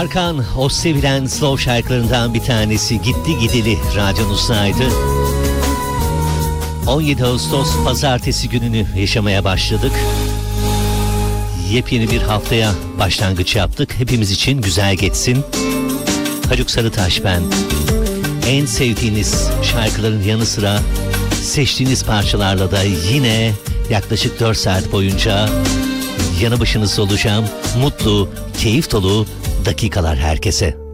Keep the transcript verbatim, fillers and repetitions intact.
Tarkan o sevilen slow şarkılarından bir tanesi. Gitti gideli radyonuzdaydı. on yedi Ağustos pazartesi gününü yaşamaya başladık. Yepyeni bir haftaya başlangıç yaptık. Hepimiz için güzel geçsin. Haluk Sarıtaş ben. En sevdiğiniz şarkıların yanı sıra seçtiğiniz parçalarla da yine yaklaşık dört saat boyunca yanı başınızda olacağım. Mutlu, keyif dolu dakikalar herkese.